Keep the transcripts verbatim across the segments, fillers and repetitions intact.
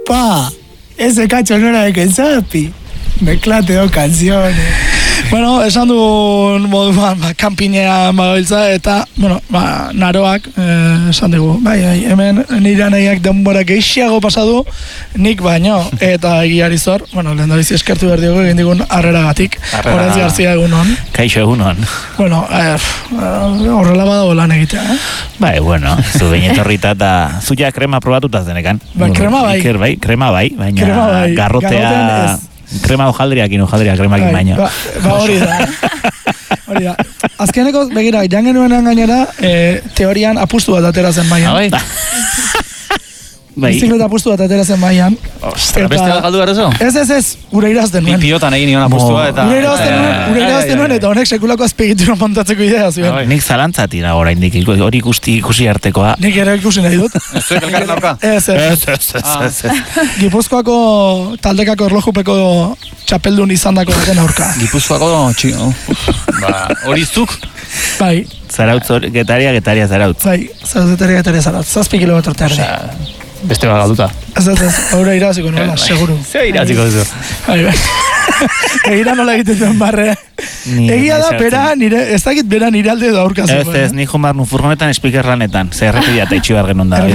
Pa, ese cacho no era de Kenzapi. Mezclate dos canciones. Bueno, esan du moduan, ba, kanpinean bagabiltza, eta, bueno, ba, naroak, eh, esan dugu, bai, bai, hemen nire nahiak denbora gehiago pasadu, nik baino, eta egiari zor, bueno, lehen da bizi eskertu behar diogu, egin digun harreragatik, Horaz Garzia egunon. Kaixo egunon. Bueno, eh, horrela badago lan egitea, eh? Bai, bueno, zu behin etorrita eta zu ja krema probatuta zenekan. Ba, krema bai. Iker bai, krema bai, baina krema bai. garrotea... Krema hojaldriakin, hojaldria kremakin baino. Ba, ba hori da. Hori da. Azkeneko, begira, jan genuenan gainera, eh, teorian apustu bat atera zen baian. Bai. Bai. Bizikleta apustu bat atera zen baian. Ostra, beste bat galdu garezo? Ez, ez, ez, ure irazten nuen. Bi pilotan egin nion apustua eta... Ure irazten nuen, ure irazten nuen, eta honek sekulako azpegitura montatzeko idea zuen. Nik zalantzatira oraindik, hori ikusti ikusi artekoa. Nik ere ikusi nahi dut. Ez zuek elkarren dauka? Ez, ez. Gipuzkoako taldekako erlojupeko txapeldun izan dako baten aurka. Gipuzkoako txino. Ba, hori zuk? Bai. Zarautz, getaria, getaria zarautz. Bai, zarautz, getaria, getaria zarautz. Zazpi kilometro terdi. Beste bat galduta. Ez, ez, ez, haura iraziko nola, seguru. Ze iraziko zu. Bai, bai. Egira nola egiten duen barre. Egia da, bera, nire, ez dakit bera nire alde da aurka zuen. Ez, ez, nik joan behar nu furgonetan speaker lanetan. Zer errepidia eta itxibar genuen da.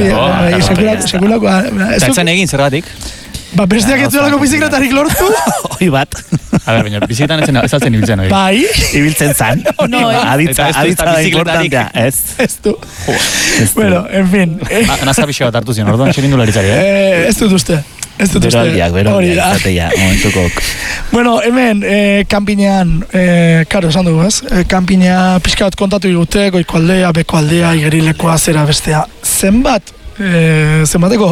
Sekulako. Eta etzen egin zergatik? Ba, besteak ez duelako bizikletarik lortu. Hoi bat. A ber, baina, bizikletan ez altzen ibiltzen hori. Bai. Ibiltzen zan. Aditza, aditza da importantea. Ez. Ez du. Bueno, en fin. Nazka pixo bat hartu zion, orduan txerindu laritzari, eh? Ez dut uste. Ez dut uste. Beroldiak, beroldiak, zateia, momentukok. Bueno, hemen, kampinean, karo, esan dugu, ez? Kampinea pixka bat kontatu igute, goiko aldea, beko aldea, igerilekoa, zera bestea. Zenbat? Eh, zenbateko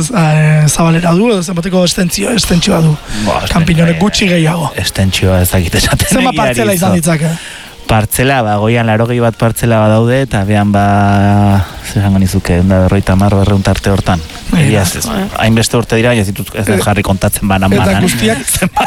eh, zabalera du edo zenbateko estentzio, estentzioa du kanpiñonek gutxi gehiago estentzioa ez dakit esaten zenbat partzela izan ditzake partzela, ba, goian larogei bat partzela ba daude eta behan ba zerrango nizuke, da berroita mar berreun tarte hortan hainbeste urte dira, ez ditut ez jarri kontatzen banan banan eta guztiak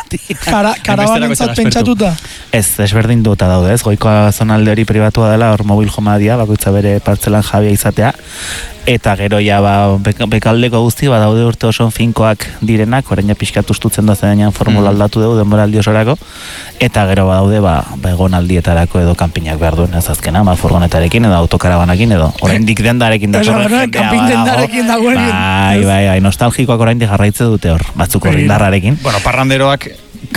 karabanentzat pentsatuta ez, desberdin duta daude, ez goikoa zonalde hori pribatua dela, hor mobil jomadia bakoitza bere partzelan jabia izatea eta gero ja ba, bekaldeko guzti ba daude urte oso finkoak direnak, oraina pixkat ustutzen da zenean formula aldatu dugu denboraldi osorako eta gero ba daude ba, ba egonaldietarako edo kanpinak behar duen ez azkena, ba furgonetarekin edo autokarabanakin edo oraindik dendarekin da kanpin dagoen bai, bai, bai, nostalgikoak oraindik jarraitze dute hor, batzuk horrindarrarekin bueno, parranderoak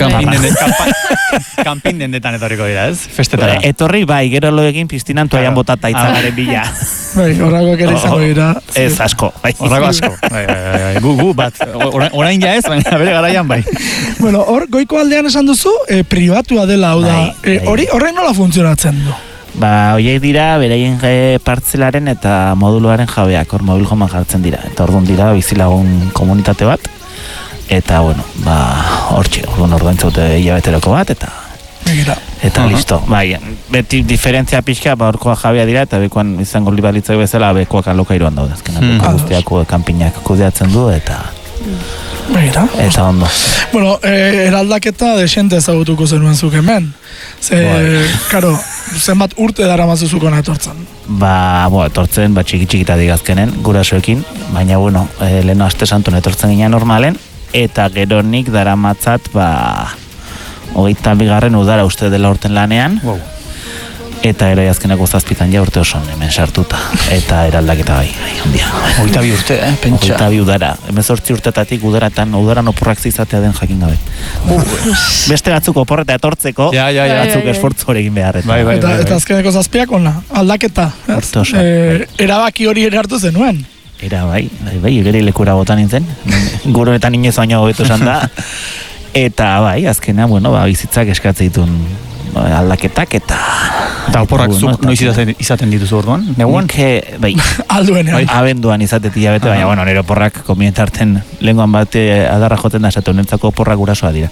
kanpin dendetan etorriko dira, ez? Festetara. Etorri, bai, gero lo egin piztinan toaian botata itzalaren bila. Bai, horrakoak ere izango dira. Ez, asko. Horrako asko. Gu, gu, bat. Orain ja ez, baina bere garaian bai. Bueno, hor, goiko aldean esan duzu, privatua dela, hau da. Hori, horrein nola funtzionatzen du? Ba, horiek dira, bereien partzelaren eta moduluaren jabeak, hor mobil joman jartzen dira. Eta orduan dira, bizilagun komunitate bat. Eta, bueno, ba, hortxe, orduan orduan zaute hilabeteroko bat, eta... Egira. Eta uh-huh. Listo. Bai, beti diferentzia pixka, ba, horkoa jabea dira, eta bekoan izango libalitzak bezala, bekoak alokairuan daude. Azkenan, mm. beko guztiak kanpinak kudeatzen du, eta... Egira. Eta ondo. Bueno, eh, eraldaketa desente ezagutuko zenuen zuk hemen. Ze, karo, zenbat urte dara mazuzukona etortzen? Ba, bo, etortzen, ba, txiki-txikita digazkenen, gurasoekin, baina, bueno, eh, leheno aste santun etortzen gina normalen, eta gero nik dara matzat, ba, hogeita bigarren udara uste dela urten lanean, wow. Eta ero azkeneko zazpitan ja urte oson hemen sartuta, eta eraldaketa bai, bai, ondia. Hogeita bi urte, eh, pentsa. Hogeita bi udara, hemezortzi urtetatik udaratan, udaran oporrak zizatea den jakin gabe. Uh, beste batzuk oporreta etortzeko, ja, ja, ja, batzuk ja, ja. esfortzu hori egin behar. Bai, bai, eta, bai, bai. Eta azkeneko zazpiak ona, aldaketa. Urte oso. E, erabaki hori ere hartu zenuen. Era, bai, bai, bai, gure lekura botan nintzen, guronetan inoz baino hobeto esan da, eta bai, azkena, bueno, ba, bizitzak eskatzen ditun aldaketak, eta... Eta oporrak zuk noiz izaten dituzu orduan, neguan? Nik, bai, alduenean. Abenduan izatetik jabete, baina, bueno, nire oporrak komientarten lenguan bat adarra joten da, esatu honentzako oporrak gurasoa dira.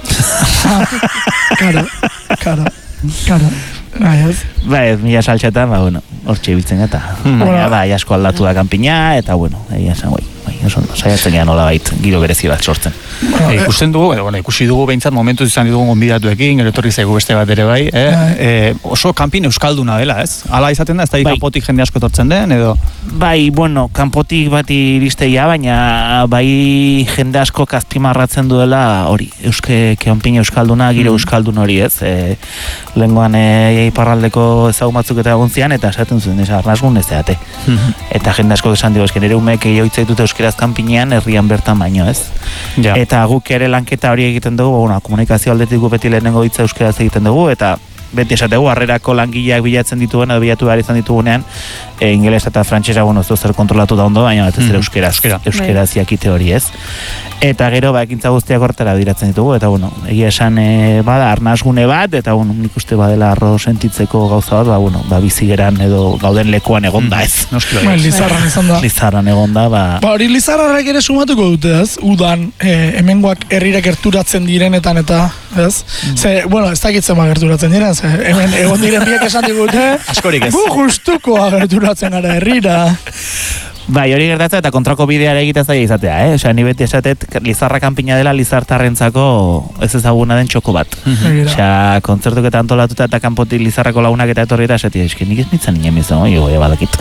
Karo, karo, karo. Bai, ez? Bai, mila saltxetan, ba, bueno, hortxe ibiltzen eta. Baina, bai, asko aldatu da kanpina, eta, bueno, egia esan, bai, bai, oso saiatzen gean nola bait, giro berezi bat sortzen. E, ikusten dugu, bueno, ikusi dugu behintzat momentu izan ditugu gonbidatuekin, gero etorri zaigu beste bat ere bai, eh? E, oso kanpin euskalduna dela, ez? Hala izaten da, ez da bai. Kanpotik jende asko etortzen den, edo? Bai, bueno, kanpotik bat iristeia, baina bai jende asko azpimarratzen duela hori, euske kanpin euskalduna, giro mm. euskaldun hori, ez? E, Lengoan e, iparraldeko ezagun batzuk eta eguntzian, eta esaten zuen, ez arnazgun ez zeate. Mm-hmm. Eta jende asko esan dugu, esken ere umek joitzaitut euskeraz kanpinean, herrian bertan baino, ez? Ja. Eta guk ere lanketa hori egiten dugu, bueno, komunikazio aldetik beti lehenengo hitza euskeraz egiten dugu, eta beti esategu, harrerako langileak bilatzen dituen, edo bilatu behar izan ditugunean, e, ingeles eta frantsesa, bueno, ez zer kontrolatu da ondo, baina batez ere euskeraz, euskera. euskeraz jakite hori, ez? Eta gero, ba, ekintza guztiak hortara diratzen ditugu, eta, bueno, egia esan, e, bada, arnazgune bat, eta, bueno, nik uste badela arro sentitzeko gauza bat, ba, bueno, ba, bizigeran edo gauden lekuan egonda, ez? Ba, Lizarran izan da. Lizarran egonda, ba... Ba, hori Lizarrarrak ere sumatuko dute, ez? Udan, e, hemengoak herrira gerturatzen direnetan, eta, ez? Mm. Ze, bueno, ez dakitzen ba gerturatzen diren, ze, hemen egon diren biak esan digute, askorik ez. Gu justuko gerturatzen gara herrira. Bai, hori gertatzen eta kontrako bideara egiten zaila izatea, eh? Osea, ni beti esatet, Lizarra kanpina dela Lizartarrentzako ez ezaguna den txoko bat. Osea, kontzertuk eta antolatuta eta kanpotik Lizarrako lagunak eta etorri eta esatia, eski nik ez nintzen nien bizan, oi, oi, badakit.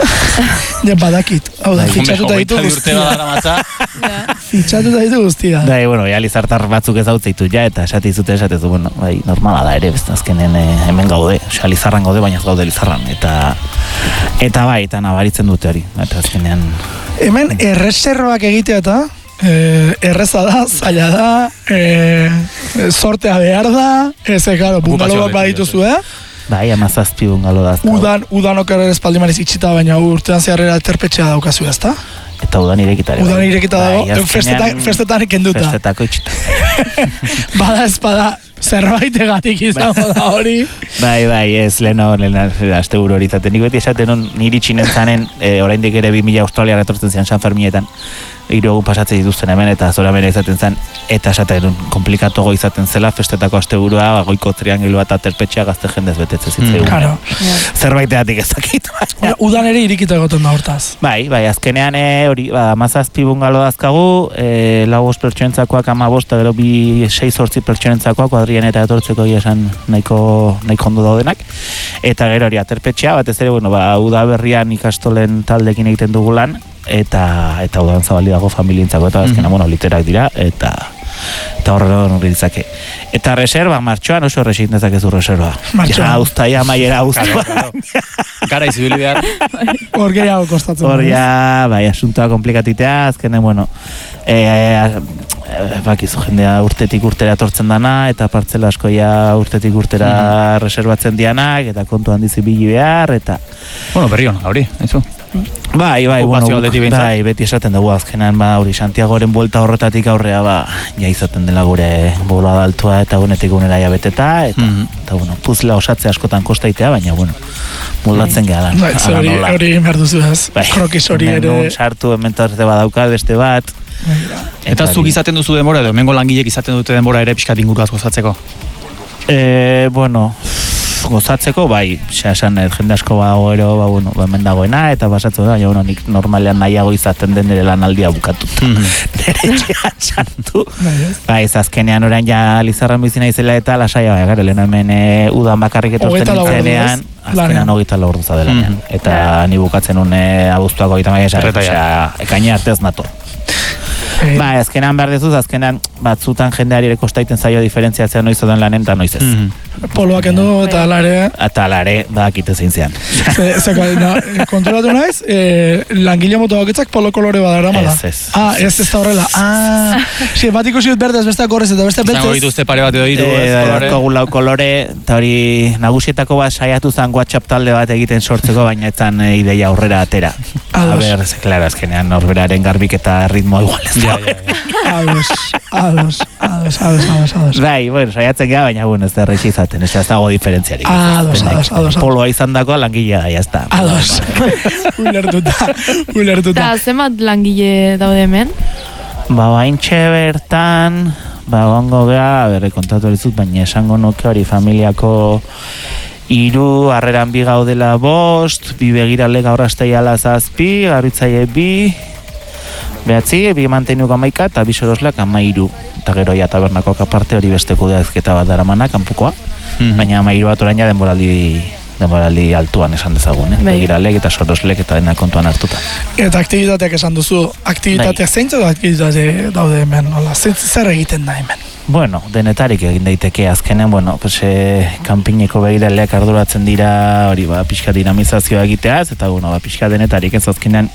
Ja, badakit. Hau da, fitxatuta ditu guztia. Fitxatuta ditu guztia. Bai, bueno, ja Lizartar batzuk ez hautzeitu, ja, eta esati zute esatezu, bueno, bai, normala da ere, bezta azkenen hemen gaude, osea, Lizarran gaude, baina ez gaude Lizarran, eta eta bai, eta nabaritzen dute hori, eta azkenean... Hemen erreserroak egitea eta eh, erreza da, zaila da, eh, sortea behar da, ez, karo, bungaloak badituzu, eh? Bai, amazazpi bungalo da. Udan, udan okerre espaldimariz itxita, baina urtean zeharrera terpetxea daukazu, ezta? Eta udan irekitare. Udan irekita dago, bai, festetan, festetan ikenduta. Festetako itxita. Bada espada, zerbaitegatik izango da hori. Bai, bai, ez, leheno, leheno, azte buru hori zaten. Nik beti esaten hon, niri txinen zanen, e, oraindik ere bi mila Australia retortzen zian San Fermietan, hiru egun pasatzen dituzten hemen, eta zora bera izaten zen, eta esaten komplikatogo izaten zela, festetako asteburua, goiko triangilua eta terpetxea gazte jendez betetzen zitzaigun. Mm. Claro. Zerbaiteatik ezakit. Ja, udan ere irikita egoten da hortaz. Bai, bai, azkenean hori, ba, amazazpi bungalo dazkagu, e, lau bost pertsonentzakoak ama bost, gero bi sei zortzi pertsonentzakoak, kuadrian eta etortzeko esan nahiko, nahiko ondo daudenak. Eta gero hori, aterpetxea, batez ere, bueno, ba, udaberrian ikastolen taldekin egiten dugu lan, eta eta udan zabali dago familientzako eta azkena, mm-hmm. bueno, literak dira, eta eta horrela horri ditzake. Eta reserva, martxoan oso errexin dezakezu reserva. Martxoan. Ja, uztaia maiera uztua. Gara izibili behar. Hor gehiago kostatzen. Hor ja, bai, asuntoa komplikatitea, azkenen, bueno, e, e, bakizu jendea urtetik urtera etortzen dana, eta partzela asko ja urtetik urtera mm-hmm. reservatzen dianak, eta kontu handizi bili behar, eta... Bueno, berri hona, hori, haizu. Bai, bai, bueno, bai, beti esaten dugu azkenan, ba, hori Santiagoren buelta horretatik aurrea, ba, ja izaten dela gure bola daltua eta gunetik gunera ja beteta, eta, mm-hmm. eta, bueno, puzla osatze askotan kostaitea, baina, bueno, moldatzen geha lan. Bai, hori, hori behar duzu ez, bai, krokis hori ere. Hemen sartu, hemen tarte badauka, beste bat. Eta zuk izaten duzu denbora, edo hemengo langilek izaten dute denbora ere pixkat inguruaz gozatzeko? Eh, bueno... gozatzeko, bai, xa esan, jende asko ba, ero, ba, bueno, ba, hemen dagoena, eta basatzu da, ja, bueno, nik normalean nahiago izaten den nire lanaldia bukatut. Mm-hmm. Nire txean sartu. Bai, ez azkenean orain ja Lizarran bizina izela eta lasaia, bai, gara, lehen hemen e, udan bakarrik etortzen nintzenean, azkenean hogeita lau orduza delanean. Mm-hmm. Eta yeah. Ni bukatzen une abuztuako egiten maia esan, osea, ekaina artez nato. Hey. Ba, azkenan behar dezuz, azkenan batzutan jendeari ere kostaiten zaio diferentziatzea noiz oden lanen eta noiz ez. Mm-hmm. Poloak endu eta alare... Eta alare, badakite zein zean. Zeka, kontrolatu naiz, e, langile moto bakitzak polo kolore badara mala. Ez, ez. Ah, ez ez da horrela. Ah, si, bat ikusi dut berdez, beste akorrez eta beste beltzez. Zango dituzte pare bat edo ditu, ez, kolore. Kogu lau kolore, eta hori nagusietako bat saiatu zan WhatsApp talde bat egiten sortzeko, baina etzan e, ideia aurrera atera. A ber, ze, klaro, azkenean norberaren garbik eta ritmoa igual ez. Ja, ja, ja. Ados, ados, ados, ados, ados, ados. Bai, bueno, saiatzen gara, baina, bueno, ez da errexi izaten, ez da dago diferentziarik. Ados, ados, ados. Poloa izan dagoa langilea da, jazta. Ados, ulertuta, ulertuta. Eta zemat langile daude hemen? Ba, baintxe bertan, ba, gongo geha, berre kontatu erizut, baina esango nuke hori familiako hiru, harreran bi gaudela bost, bi begirale gaur asteia zazpi, garbitzaile bi, Behatzi, bi manteinuko amaika eta bi soroslak amairu. Eta gero ja tabernakoak aparte hori beste kudeazketa bat daramana, kanpukoa. Mm-hmm. Baina amairu bat orain ja denboraldi, denboraldi altuan esan dezagun, eh? Begiralek eta soroslek eta dena kontuan hartuta. Eta aktivitateak esan duzu, aktivitateak zeintzu da aktivitate daude hemen, hola, zer egiten da hemen? Bueno, denetarik egin daiteke azkenen, bueno, pues, eh, kanpineko begiraleak arduratzen dira, hori ba, pixka dinamizazioa egiteaz, eta bueno, ba, pixka denetarik ez azkenen,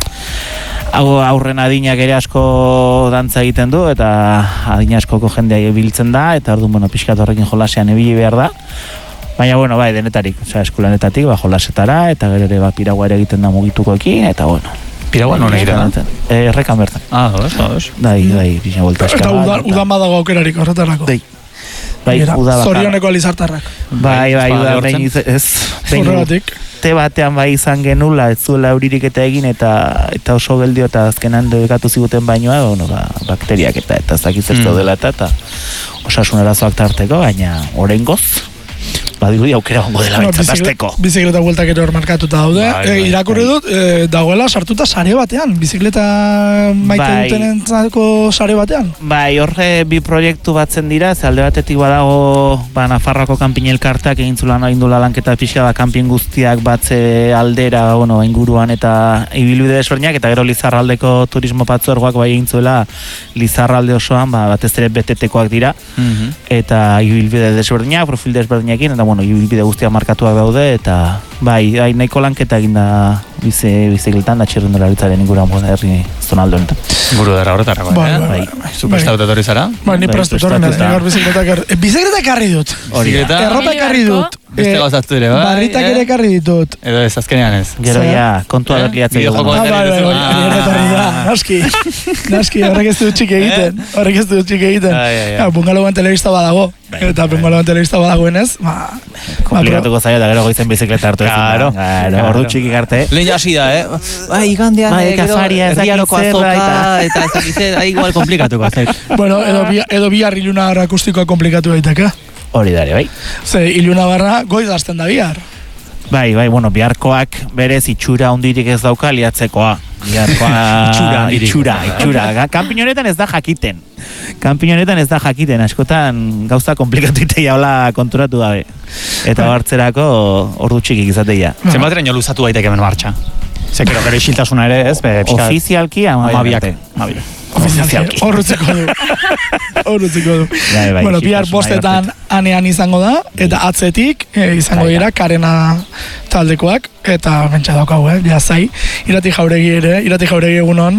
hau aurren adinak ere asko dantza egiten du, eta adina askoko jendea biltzen da, eta orduan, bueno, pixka horrekin jolasean ebili behar da, baina, bueno, bai, denetarik, osea, eskulanetatik, ba, jolasetara, eta gero ere, ba, piragua ere egiten da mugitukoekin, eta bueno, Piragua non egiten? Eh, errekan bertan. Ah, dos, dos. Dai, dai, pixen volta eska. Eta udan, udan badago aukerarik horretarako. Dai. Bai, uda bat. Zorioneko alizartarrak. Bai, bai, uda behin ez. Horregatik. Te batean bai izan genula, ez zuela euririk eta egin, eta eta oso geldio eta azkenan debekatu ziguten bainoa, bueno, ba, bakteriak eta eta ez dakiz ez dela eta eta osasun arazoak tarteko, baina oraingoz badirudi aukera hongo dela no, bentzatazteko. Bizikleta bueltak ere hor markatuta daude. Bai, bai, e, irakurri dut, e, dagoela sartuta sare batean. Bizikleta maite bai, duten entzako sare batean. Bai, horre bi proiektu batzen dira, ze alde batetik badago ba, Nafarroako kanpin elkarteak egin zulan egindula lanketa pixka da kanpin guztiak batze aldera, bueno, inguruan eta ibilbide desberdinak, eta gero Lizarraldeko turismo patzuergoak bai egin zuela Lizarralde osoan, ba, batez ere betetekoak dira, mm-hmm. eta ibilbide desberdinak, profil desberdinekin, eta bueno, ibilbide guztiak markatuak daude, eta bai, bai nahiko lanketa egin da bizikletan da txirrendularitzaren inguruan herri zonaldo honetan. Buru dara horretarako, bai, eh? Bai, bai. Superstauta etorri zara? Bai, ni prestatutorren ez, nigar bizikletak erri... Bizikletak karri dut! Erropa karri dut! Beste gauzatu ere, bai? Barritak ere karri ditut. Edo ez, azkenean ez. Gero ja, kontua berliatzen dugu. Ah, bai, bai, bai, naski. Naski, horrek ez dut txik egiten. Horrek ez dut txik egiten. Bungalowen telebista badago. Eta bungalowen telebista badagoenez, ba... Komplikatuko zaila, eta gero goizen bizikleta hartu ez. Claro. Ordu txiki garte. Lehen jasi da, eh? Bai, igandean, bai, kafaria, ez diaroko azoka, eta ez dakizet, igual komplikatuko azet. Bueno, edo bihar iluna barra akustikoa komplikatu daiteke. Hori dare, bai. Ze, iluna barra goiz hasten da bihar. Bai, bai, bueno, biharkoak berez itxura hundirik ez dauka liatzekoa. Biharkoa... itxura, itxura, itxura. Kanpin honetan ez da jakiten. Kanpin honetan ez da jakiten, askotan gauza komplikatu itea hola konturatu dabe. Eta hartzerako ordu txikik izateia. Zenbateren jo luzatu daiteke hemen martxa? Zekero, gero isiltasuna ere, ez? Ofizialki, amabiak. Ofizialki, horretzeko du. Horretzeko du. Bueno, bihar bostetan anean izango da, eta atzetik izango dira Karena taldekoak, eta bentsa daukau, eh, jazai. Irati Jauregi ere, Irati Jauregi egunon.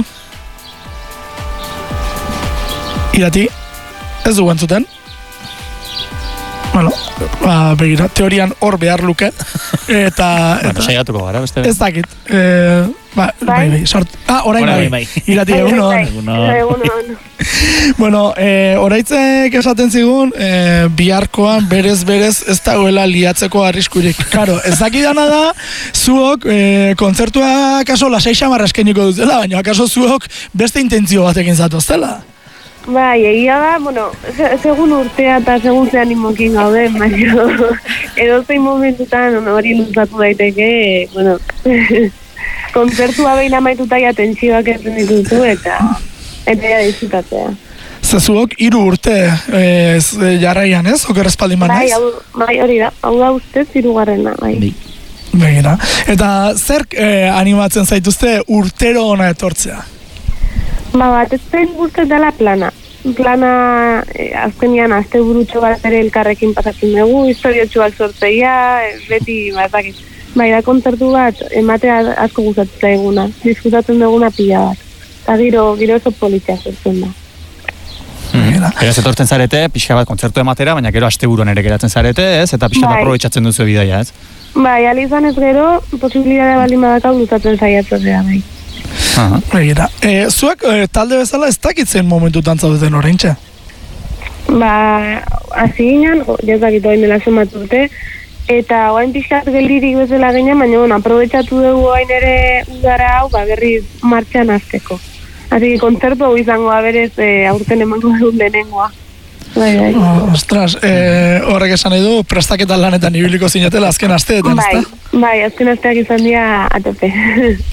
Irati, ez du entzuten? Bueno, ba, begira, teorian hor behar luke, eta... Bueno, saiatuko gara, beste? Ez dakit, e, ba, bai, bai, sort... Ah, orain bai, bai. Irati egunon. Egunon. Bueno, e, oraitzek esaten zigun, e, biharkoan berez-berez ez dagoela liatzeko arriskurik. Karo, ez dakidana da, zuok e, kontzertua kaso lasai xamarra eskeniko duzela, baina akaso zuok beste intentzio batekin zatoztela. Bai, egia da, bueno, segun urtea eta segun ze animokin gaude, baina edo zein momentutan hori luzatu daiteke, bueno, kontzertua behin amaituta ja tentsioak erren dituzu eta eta ja disfrutatzea. Zezuok, hiru urte ez, jarraian ez, oker espaldin manez? Bai, hau, bai, hori da, hau da ustez hirugarrena, bai. Begira, eta zer eh, animatzen zaituzte urtero ona etortzea? Ba, bat, ez zen guztet dela plana. Plana, eh, azkenian, azte burutxo bat ere elkarrekin pasatzen dugu, historiotxuak sortzeia, eh, beti, bat, dakit. Bai, da kontzertu bat, ematea asko gustatzen eguna, diskutatzen duguna pila bat. Eta giro, giro oso politia sortzen da. Gero zetortzen zarete, pixka bat kontzertu ematera, baina gero asteburuan ere geratzen zarete, ez? Eta pixka bat aprobetxatzen duzu bidaia, ez? Bai, alizan ez gero, posibilitatea baldin badakau luzatzen saiatzea, bai. Begira, e, zuek e, talde bezala ez dakitzen momentutan zaudeten oraintxe? Ba, hasi ginen, jazakit oain dela somat urte, eta oain pixkat geldirik bezala ginen, baina bueno, aprobetxatu dugu oain ere udara hau, ba, berriz martxan azteko. Asi, kontzertu hau izango berez e, aurten emango dugun denengoa. Bai, bai. Oh, ostras, e, horrek esan edu, prestaketan lanetan ibiliko zinetela azken asteetan, bai, ezta? Bai, azken asteak izan dira A T P.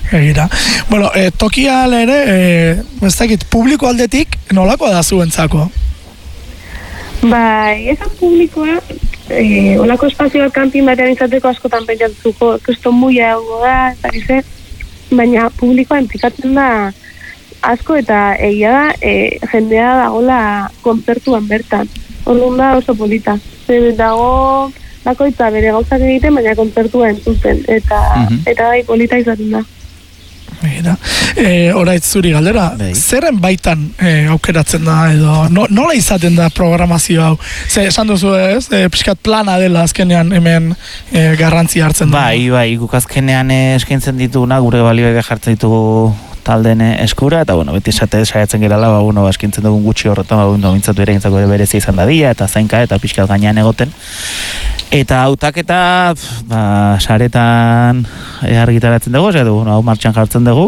Egira. Bueno, e, tokia ere, e, ez dakit, publiko aldetik nolakoa da zuentzako? Bai, esan publikoa, e, olako espazioa kanpin batean izateko askotan pentsatuko, kesto muia egongo da, ez dakize, baina publikoa enplikatzen da asko eta egia da, e, jendea dagoela kontzertuan bertan. Orduan da oso polita. Zer dago bakoitza bere gauzak egiten, baina kontzertua entzuten, eta mm-hmm. eta bai polita izaten da. Mira, e, oraitz zuri galdera, Dei. Zerren baitan e, aukeratzen da edo no, nola izaten da programazio hau? Ze, esan duzu ez, e, pixkat plana dela azkenean hemen e, garrantzi hartzen da. Bai, bai, guk azkenean eskaintzen dituguna, gure balioak jartzen ditugu talden eskura, eta bueno, beti esate saiatzen gerala, ba, bueno, eskintzen dugun gutxi horretan, ba, bueno, mintzatu ere gintzako ere berezia izan dadia, eta zainka, eta pixkat gainean egoten. Eta hautaketa, ba, saretan argitaratzen dugu, eta hau martxan jartzen dugu,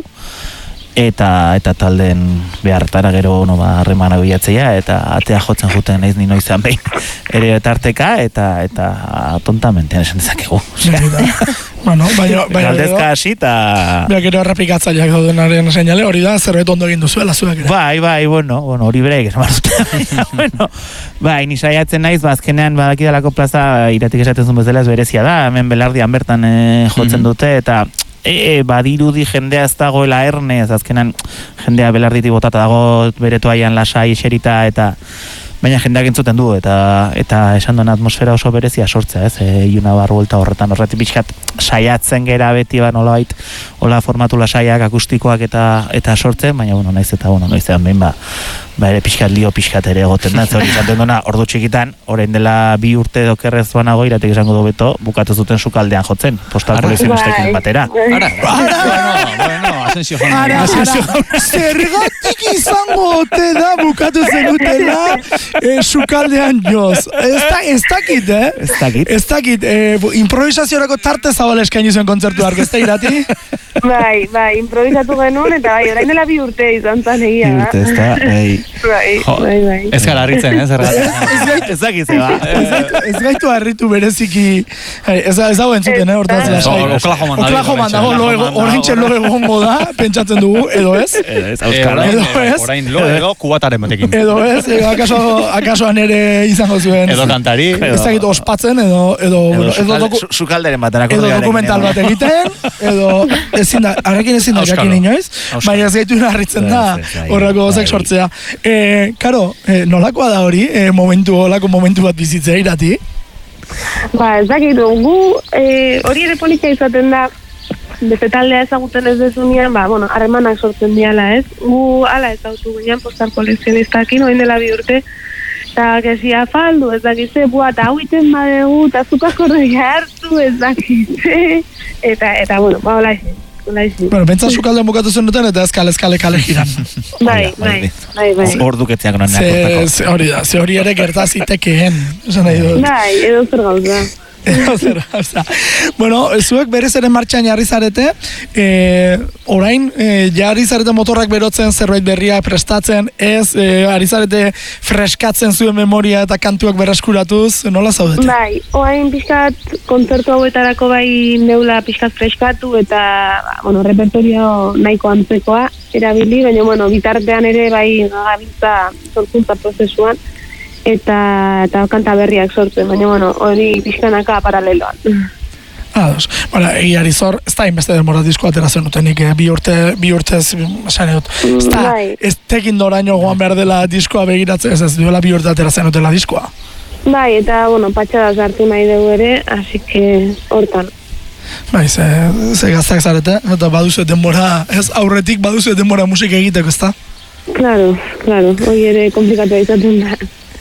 eta eta talden behartara gero no ba harremana bilatzea eta atea jotzen juten naiz ni noizan behin ere tarteka eta eta tontamente esan dezakegu. Bueno, baina baina galdezka hasi ta Bea gero errepikatzaileak daudenaren seinale hori da zerbait ondo egin duzuela zuek ere. Bai, bai, bueno, bueno, hori break esan dute. Bueno, bai, ni saiatzen naiz, ba azkenean badakidalako plaza iratik esaten zuen bezala ez berezia da, hemen Belardian bertan e, jotzen mm-hmm. dute eta E, badirudi jendea ez dagoela erne, ez azkenan jendea Belarditik botata dago bere toaian lasai eserita eta baina jendeak entzuten du eta eta esan duen atmosfera oso berezia sortzea, ez? E, Iuna barru buelta horretan horretik pixkat saiatzen gera beti ba nolabait hola formatu lasaiak akustikoak eta eta sortzen, baina bueno, naiz eta bueno, noizean behin ba ba ere pixkat lio pixkat ere egoten da, hori izaten duna ordu txikitan, orain dela bi urte dokerrez banago iratek esango du beto, bukatu zuten sukaldean jotzen, postal kolekzionistekin batera. Ara, bueno, bueno, Asensio jauna. Ara, ara, zergatik izango ote da bukatu zenutela e, sukaldean joz. Ez da, ez dakit, eh? Ez dakit. Ez dakit, eh, improvisaziorako tarte zabal eskaini zuen kontzertu arkezta irati? Bai, bai, improvisatu genuen, eta bai, orain dela bi urte izan zan egia. Bi urte, ez da, bai. Bai, bai, bai. Ez gara harritzen, ez erratzen. Ez dakit, ze ba. Ez gaitu harritu bereziki, ez dago entzuten, eh, hortaz lasai. Oklahoman dago. Oklahoman dago, oraintxe lo egongo da, pentsatzen dugu, edo ez? Edo ez, Auskalo. Edo ez? Orain lo edo kubataren batekin. Edo ez, akaso, akasoan ere izango zuen. Edo kantari. Ez dakit ospatzen, edo, edo, edo sukalderen baterako. Edo dokumental bat egiten, edo ezin da, harrekin ezin da jakin inoiz, baina ez gaitu harritzen da horrako gozak sortzea. E, karo, e, nolakoa da hori, e, momentu, holako momentu bat bizitzea irati? Ba, ez dakit, gu e, hori ere politia izaten da, beste taldea ezaguten ez dezunean, ba, bueno, harremanak sortzen diala, ez? Gu ala ezagutu ginean postal kolekzionistakin, oin dela bi urte, eta gezia faldu, ez dakitze, bua, eta hau iten badegu, eta zukako regia hartu, ez dakitze, eta, eta, bueno, ba, hola izin. Bueno, bentsa sukaldean bukatu zen duten eta ezkal ezkale kale jiran. Bai, bai, bai, bai. Hor duketziak noneak urteko. Hori da, ze hori ere gertazitekeen. Bai, edo zer gauza. Edo zer gauza. Bueno, zuek berez ere martxan jarri zarete, e, orain e, jarri zarete motorrak berotzen, zerbait berria prestatzen, ez, e, ari zarete freskatzen zuen memoria eta kantuak berreskuratuz, nola zaudete? Bai, orain pixkat kontzertu hauetarako bai neula pixkat freskatu eta, bueno, repertorio nahiko antzekoa erabili, baina, bueno, bitartean ere bai gabiltza sorkuntza prozesuan, eta eta kanta berriak sortzen, baina, bueno, hori pixkanaka paraleloan. Ados. Bueno, egiari zor, ez da inbeste demora disko atera zenutenik, eh? bi urte, bi urtez, esan edut, ez da, ez tekin doraino goan behar dela diskoa begiratzen, ez ez duela bi urte atera zenutela diskoa. Bai, eta, bueno, patxadaz hartu nahi dugu ere, así que hortan. Bai, ze, ze gaztak zarete, eta baduzu denbora, ez aurretik baduzu denbora musika egiteko, ez da? Claro, claro, hori ere komplikatua izaten da.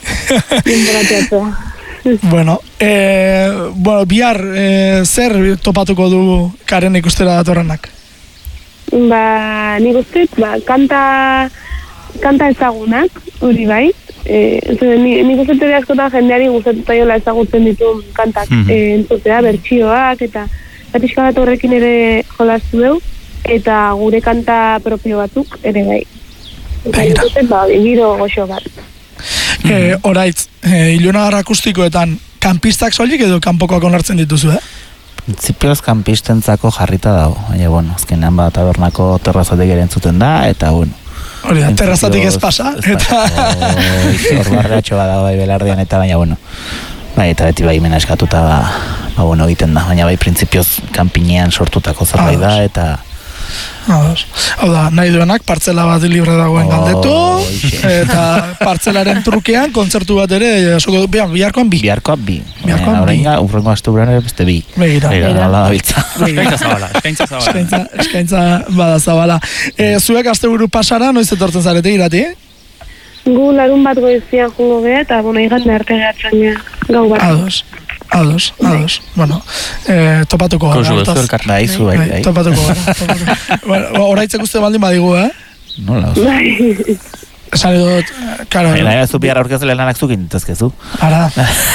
Bueno, eh, bueno, bihar eh, zer topatuko du Karen ikustera datorrenak? Ba, nik uste, ba, kanta, kanta ezagunak, hori bai. Eh, nik uste ere askotan jendeari gustatuta jola ezagutzen ditu kantak mm-hmm. eh, entzutea, bertsioak, eta eta pixka bat horrekin ere jolastu dugu, eta gure kanta propio batzuk ere bai. Eta nik uste, ba, giro goxo bat. Eh, oraitz, eh, ilunagar akustikoetan kanpistak soilik edo kanpokoak onartzen dituzu, eh? Printzipioz kanpistentzako jarrita dago, baina, bueno, azkenean ba, tabernako terrazatik ere entzuten da, eta, bueno, hori da, terrazatik ez pasa, eta... Hor barratxo bat dago bai belardian, eta baina, bueno, bai, eta beti bai mena eskatuta, ba, ba, bueno, egiten da, baina bai, printzipioz kanpinean sortutako zerbait da, eta... Hau da, nahi duenak partzela bat libre dagoen galdetu, eta partzelaren trukean kontzertu bat ere, biharkoan bi. Biharkoan bi. Biharkoan bi. Urrengo astu buran ere beste bi. Begira. Begira, hala da biltza. Eskaintza zabala, eskaintza zabala. Eskaintza bada zabala. Zuek asteburu pasara, noiz etortzen zarete irati? Gu larun bat goizian jungo geha, eta bona igande arte gehatzen gau bat. Ados. Ados, ados. Bueno, eh, topatuko gara. Kozu ez elkar. Bai, zu, bai, bai. Topatuko gara. Horaitzek uste baldin badigu, eh? Nola, oso. Bai. Esan dut, karo. Eta ja, zu bihar aurkezele lanak zukin, tezkezu. Ara.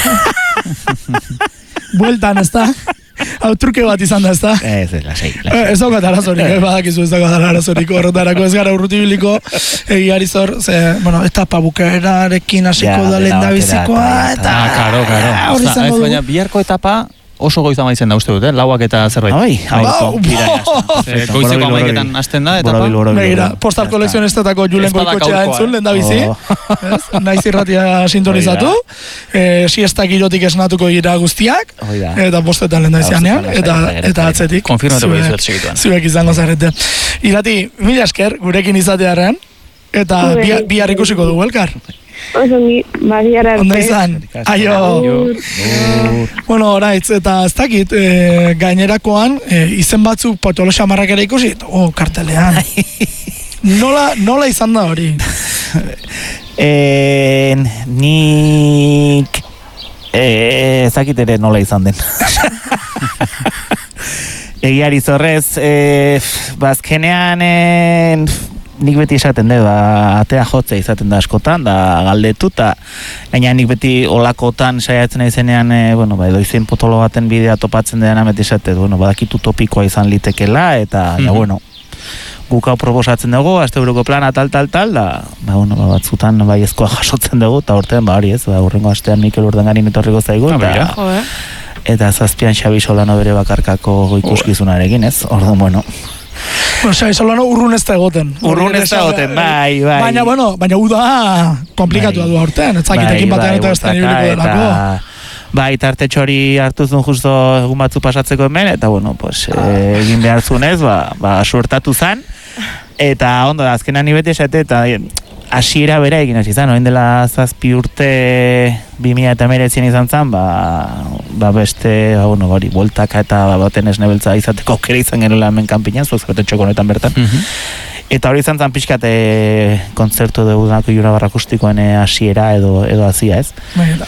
Bueltan, ez da? Hau truke bat izan da, ez da? Ez, ez, lasei. Ez daukat arazorik, eh, badakizu ez daukat arazorik horretarako, ez gara urrutibiliko, egiari zor, ze, bueno, etapa bukaerarekin hasiko da lehen da bizikoa, eta... Ah, karo, karo. Hori izango du. Baina biharko etapa oso goizan maizen da uste dut, eh? Lauak eta zerbait. Bai, hau, Goizeko amaiketan hasten da, etapa. Begira, postal kolekzionistetako Julen Goikotxea entzun, lehen da bizi. Naiz irratia sintonizatu. Siesta girotik esnatuko gira guztiak. Eta postetan lehen da izanean. Eta atzetik. Konfirmatu behizuet segituan. Zuek izango zarete. Irati, mila esker, gurekin izatearen. Eta bihar ikusiko dugu elkar. Oso ni, badiara arte. Onda izan, aio. Bueno, oraitz, eta ez dakit, e, gainerakoan, e, izen batzuk potolo xamarrak ere ikusi, oh, kartelean. nola, nola izan da hori? e, nik... E, ez dakit ere nola izan den. Egiari zorrez, e, bazkenean... E, nik beti esaten da, ba, atea jotze izaten da askotan, da galdetu, eta gaina nik beti olakotan saiatzen izenean, e, bueno, ba, edo izen potolo baten bidea topatzen dena beti esaten, bueno, badakitu topikoa izan litekela, eta, mm-hmm. ja, bueno, guk hau proposatzen dugu, asteburuko plana tal, tal, tal, da, ba, bueno, ba, batzutan bai ezkoa jasotzen dugu, eta urtean, ba, hori ez, ba, urrengo astean Mikel Urdangarin etorriko zaigu, eta, eta zazpian Xabi Solano bere bakarkako ikuskizunarekin, ez, orduan, bueno, Bueno, Xabi Solano urrun ez da egoten. Urrun ez da egoten, bai, bai. Baina, bueno, baina uda komplikatua bai. Du aurten, ez zakitekin bai, batean bai, eta ez da nibiliko delako. Bai, tartetxo hori hartu zuen justo egun batzu pasatzeko hemen, eta, bueno, pues, eh, egin behar zunez, ba, ba, suertatu zan, eta ondo da, azkenan ni beti esate, eta hasiera bera egin hasi zan, oin dela zazpi urte bi mila eta hemeretzien izan zan, ba, ba beste, ba, bueno, bari, bueltaka eta ba, baten esnebeltza izateko aukera izan genuela hemen kanpinan, zuek zaten txoko honetan bertan. Mm-hmm. Eta hori izan zan pixkate kontzertu dugudako jura barra akustikoen hasiera edo, edo azia, ez?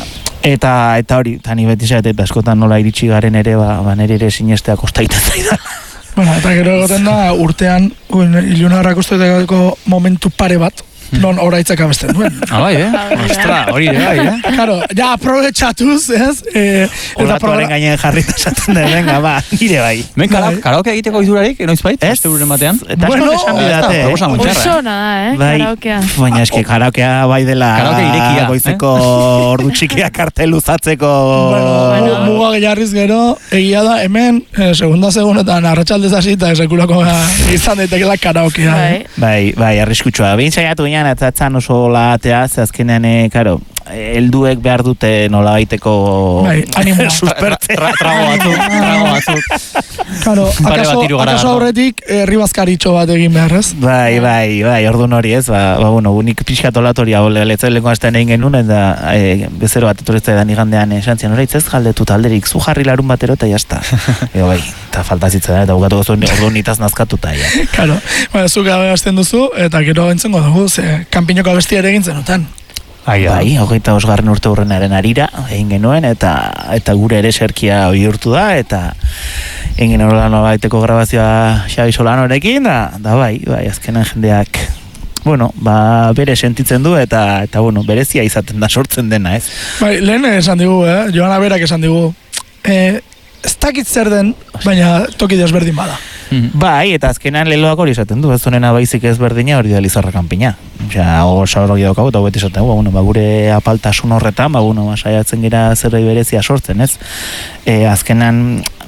Eta, eta hori, eta ni beti zait, eta askotan nola iritsi garen ere, ba, ba nire ere sinestea kostaiten zaidan. Bueno, eta gero egoten da, urtean, iluna barra akustikoetako momentu pare bat, non horaitzak abesten duen. Ah, bai, eh? Ostra, hori ere, bai, eh? Claro, ja aprobetxatuz, ez? Eh, Olatuaren gainen jarrita esaten da, venga, ba, nire bai. Ben, karaoke egiteko izurarik, noiz bait? Ez? Este buren batean? Eta bueno, esan bidate. Oso nada, eh? Bai, Karaokea. baina eski karaokea bai dela karaoke irekia, goizeko eh? Ordu txikia kartel uzatzeko. Bueno, bueno. Muga gehiarriz gero, egia da, hemen, eh, segunda segunetan, arratsaldez hasi eta sekulako izan daitekela karaokea. Bai, eh? bai, bai arriskutsua. Behin saiatu ginen, eta etzan oso latea, ze azkenean, e, karo, helduek behar dute nola baiteko bai, animoa. Suspertze. Trago batzuk, trago batzuk. Claro, akaso, akaso aurretik herri bazkaritxo bat egin behar, ez? Bai, bai, bai, orduan hori ez, ba, ba bueno, unik pixkat olatoria, ole, letzen lehen astean egin genuen, eta e, bezero bat etorretza edan igandean esan zian, horaitz ez galdetu talderik, zu jarri larun batero eta jazta. Ego bai, eta faltazitzen da, eta bukatu gozu orduan nitaz nazkatuta, ja. Claro, baina zuk abegazten duzu, eta gero entzengo dugu, ze kanpinoko abestia ere egin zenuten. Bai, bai, hogeita osgarren urte hurrenaren arira egin genuen, eta eta gure ere serkia bihurtu da, eta egin genuen hola baiteko grabazioa Xabi Solanorekin, da, da bai, bai, azkenan jendeak, bueno, ba, bere sentitzen du, eta, eta bueno, berezia izaten da sortzen dena, ez? Bai, lehen esan digu, eh? Joana berak esan digu, eh, ez dakit zer den, baina toki desberdin bada. Bai, eta azkenan leloak hori esaten du, ez honena baizik ezberdina hori da Lizarra kanpina. Osea, oso hori daukagu, eta beti esaten du, bueno, ba, gure apaltasun horretan, ba, bueno, ba, saiatzen gira zerbait berezia sortzen, ez? E, azkenan,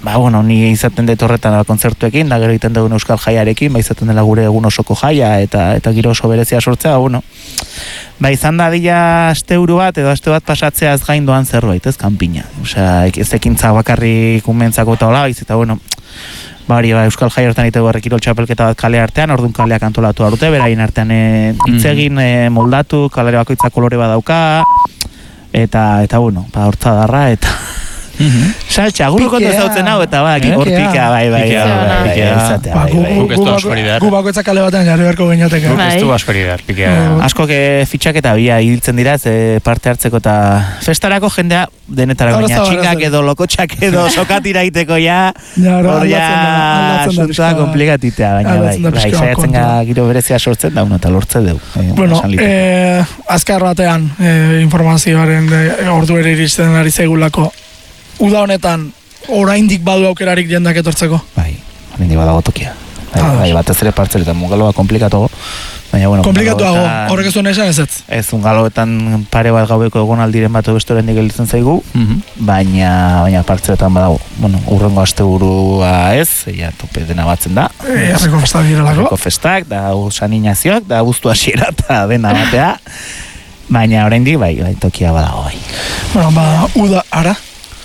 ba, bueno, ni izaten dut horretan kontzertuekin, da gero egiten dugun Euskal Jaiarekin, ba, izaten dela gure egun osoko jaia, eta eta giro oso berezia sortzea, bueno, ba, izan da dila asteburu bat, edo aste bat pasatzeaz gain doan zerbait, ez, kanpina. Osea, ez ekintza bakarrik umentzako eta hola, eta bueno, ba, hori, ba, Euskal Jai hortan itego errekirol txapelketa bat kale artean, orduan kaleak antolatu dute, beraien artean e, itzegin, e, moldatu, kalere bakoitza kolore bat dauka, eta, eta bueno, ba, hortza darra, eta saltxa, guru kontu zautzen hau, eta ba, hortika, bai, bai, izatea, bai, bai. Guk ez du askori behar. Gu bakoitza kale batean jarri beharko gineateke. Guk ez du askori behar, pikea. Asko fitxak eta bia hiltzen dira, ze parte hartzeko eta festarako jendea denetara baina txingak edo lokotxak edo sokatira iteko ja, hor ja, asuntoa komplikatitea, baina bai, bai, saiatzen giro berezia sortzen da, uno eta lortze deu. Bueno, azkar batean informazioaren ordu ere iristen ari zaigulako. Uda honetan, oraindik badu aukerarik jendak etortzeko? Bai, oraindik badago tokia. Bai, bai, batez ere partzeletan mungaloa komplikatuago. Baina, bueno, komplikatuago, horrek ez duen esan ez ez? Ez, ungaloetan pare bat gaueko egon aldiren bat beste oraindik gelditzen zaigu, baina, baina partzeletan badago. Bueno, urrengo asteburua ez, ja tope dena batzen da. Herriko festak direlako. Herriko festak, da saninaziok, da abuztu hasiera eta dena batea. Baina oraindik bai, bai, tokia badago bai. Bueno, ba, uda ara.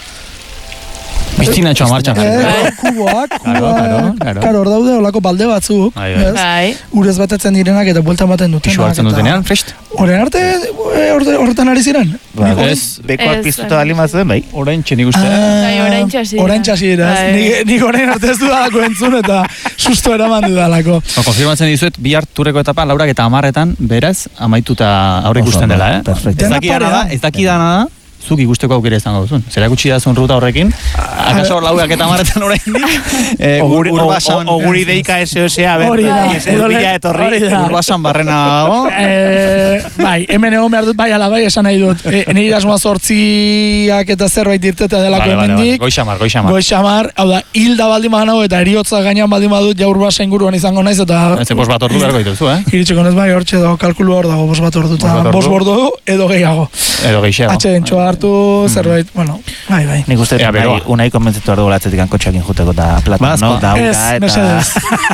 Biztina txoa martxan jarri. Kuboak, kuboak. Karo, hor daude olako balde batzuk. Bai. Urez betetzen direnak eta buelta ematen dutenak. Pixu hartzen dutenean, frest? Horren arte, horretan ari ziren? Ez. Bekoak piztuta bali mazuen, bai? Orain txenik uste. Orain txasi. Orain txasi dira. Nik orain arte ez dudalako entzun eta susto eraman dudalako. Konfirmatzen dizuet, bi hartureko etapa, laurak eta amarretan, beraz, amaituta aurre ikusten dela, eh? Ez dakidana da, zuk ikusteko aukera izango duzun. Zera gutxi dazun ruta horrekin, akaso hor lauak eta amaretan oraindik, oguri deika S O S A, erbila etorri, urbasan barrena dago. Bai, hemen egon behar dut, bai, ala bai, esan nahi dut. Nire irasmoa zortziak eta zerbait dirteta delako hemendik. Goixamar, goixamar. Goixamar, hau da, hilda baldin badanago eta eriotza gainean baldin badut, ja urbasa inguruan izango naiz, eta... Ez bos bat ordu berko dituzu, eh? Iritsiko nez bai, hortxe dago, kalkulu hor dago, bos bat ordu, eta bos bordo edo gehiago. Edo gehiago. Atxeden txoa hartu, zerbait, bueno, bai, bai. Nik uste, unai konbentzitu ardu golatzetik ankotxakin juteko da plata, no? Da, ez, mesedez.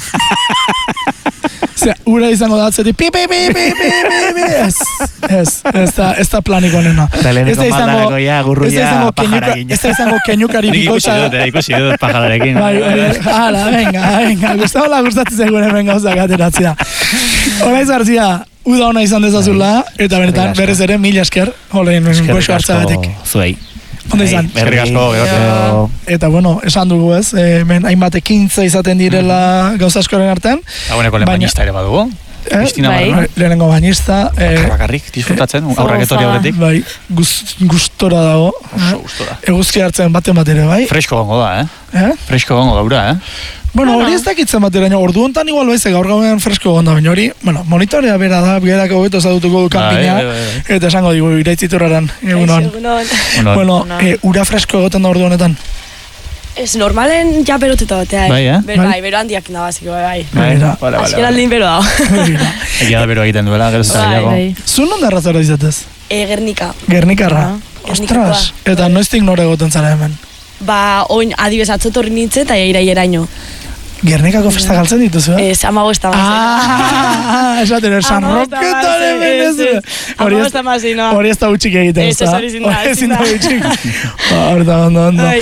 Zera, ura izango da atzetik, pi, pi, pi, pi, pi, pi, pi, ez, ez, ez da, ez da planiko nena. Eta leheneko maldarako ja, gurruia pajaragin. Ez da izango kenyukari bikoitza. Nik ikusi dut pajararekin. Bai, hala, venga, venga, gustabola gustatzen zegoen hemen gauzak ateratzea. Horaiz hartzia, uda ona izan dezazula, eta benetan, berez ere, mila esker, holein, goxo hartzagatik. Zuei. Ondo izan. Eskerrik asko, gero. Eta bueno, esan dugu ez, hemen hainbat ekintza izaten direla gauza askoren artean. Aguneko lehen bainista ere badugu. Biztina barru. Lehenengo bainista. Bakarrik, disfrutatzen, aurrak etorri horretik. Bai, gustora dago. Oso gustora. Eguzki hartzen baten bat ere, bai. Fresko gongo da, eh? Fresko gongo da, ura, eh? Bueno, hori ez dakitzen bateraino, ordu hontan igual baize gaur gauean fresko gonda, baina hori, bueno, monitorea bera da, gerako beto zadutuko du kanpina, eta esango digu, iraitziturraran, egunon. Bueno, ura fresko egoten da ordu honetan? Ez, normalen ja beroteta batea, bai, eh? Bai, bero handiak nabaziko, bai. Bai, azken aldin bero da. Egia da bero egiten duela, gero zailago. Zun non darrazara izatez? E, Gernika. Gernikarra? Ostras, eta noiztik nore egoten zara hemen? Ba, oin adibez atzotorri nintzen eta iraileraino. Gernikako festa galtzen dituzu, eh? Ez, amago ez da mazina. Ah, esaten er, San Roketan hemen ez. Amago ez da mazina. Hori ez da utxik egiten, ez da? Ez, hori zinda. Hori zinda utxik. Hori da, ondo, ondo.